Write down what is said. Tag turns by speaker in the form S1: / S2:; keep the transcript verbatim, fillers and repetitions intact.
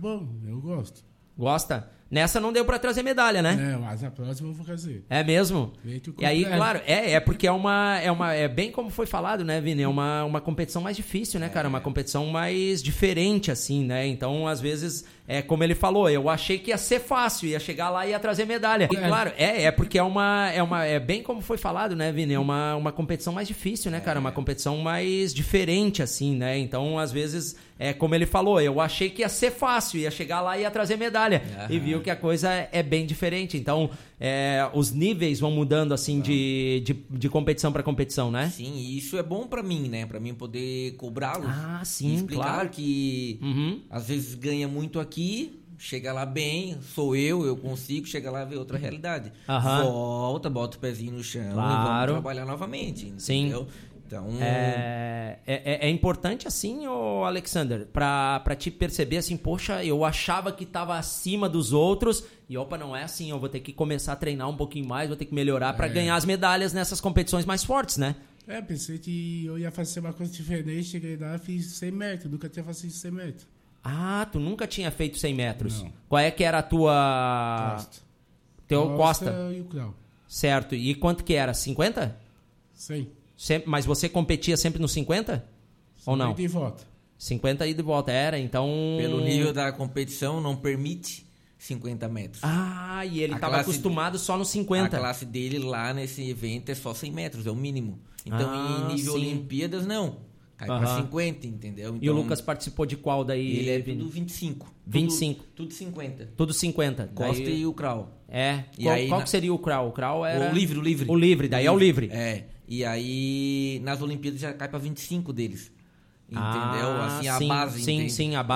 S1: bom, eu gosto.
S2: Gosta? Nessa não deu pra trazer medalha, né?
S1: É, mas a próxima eu vou fazer.
S2: É mesmo?
S1: Feito
S2: E aí,
S1: completo.
S2: claro, é, é porque é uma, é uma. É bem como foi falado, né, Vini? É uma, uma competição mais difícil, né, cara? Uma competição mais diferente, assim, né? Então, às vezes, é como ele falou, eu achei que ia ser fácil, ia chegar lá e ia trazer medalha. E, claro, é, é porque é uma, é uma. É bem como foi falado, né, Vini? É uma, uma competição mais difícil, né, cara? Uma competição mais diferente, assim, né? Então, às vezes, é como ele falou, eu achei que ia ser fácil, ia chegar lá e ia trazer medalha.
S3: Aham.
S2: E viu que a coisa é bem diferente. Então, é, os níveis vão mudando, assim, de, de, de competição para competição, né?
S3: Sim, e isso é bom pra mim, né? Pra mim poder cobrá-los.
S2: Ah, sim,
S3: E explicar
S2: claro.
S3: que
S2: Uhum.
S3: às vezes ganha muito aqui, chega lá bem, sou eu, eu consigo, chega lá e ver outra realidade.
S2: Aham.
S3: Volta, bota o pezinho no chão
S2: Claro.
S3: e vamos trabalhar novamente,
S2: Sim.
S3: entendeu? Então,
S2: É, é, é importante assim, ô Alexander, pra, pra te perceber assim, poxa, eu achava que tava acima dos outros e opa, não é assim, eu vou ter que começar a treinar um pouquinho mais, vou ter que melhorar pra
S1: É.
S2: ganhar as medalhas nessas competições mais fortes, né?
S1: É, pensei que eu ia fazer uma coisa diferente, cheguei lá e fiz cem metros, nunca tinha feito cem metros.
S2: Ah, tu nunca tinha feito cem metros.
S1: Não.
S2: Qual é que era a tua...
S1: Costa.
S2: Teu Costa.
S1: e o Clau.
S2: Certo, e quanto que era? cinquenta?
S1: cem.
S2: Sempre, mas você competia sempre nos cinquenta? Ou não?
S1: E de volta.
S2: cinquenta e de volta, era, então...
S3: pelo nível da competição, não permite cinquenta metros.
S2: Ah, e ele
S3: A
S2: estava
S3: classe-
S2: acostumado só nos cinquenta.
S3: A classe dele lá nesse evento é só cem metros, é o mínimo. Então,
S2: Ah,
S3: em nível
S2: sim.
S3: Olimpíadas, não. Cai
S2: Aham.
S3: pra cinquenta, entendeu? Então,
S2: E o Lucas participou de qual daí?
S3: ele é
S2: Vini?
S3: tudo vinte e cinco.
S2: vinte e cinco.
S3: Tudo, tudo cinquenta.
S2: Tudo cinquenta.
S3: Costa
S2: Daí-
S3: e o Krau.
S2: É.
S3: E
S2: Qual,
S3: aí
S2: qual
S3: na-
S2: que seria o crawl? O crawl era...
S3: O livre, o livre.
S2: O livre, daí é o livre.
S3: É. E aí, nas Olimpíadas já cai pra vinte e cinco deles. Entendeu?
S2: Ah,
S3: assim, a
S2: sim,
S3: base,
S2: Sim,
S3: entende?
S2: sim, a base.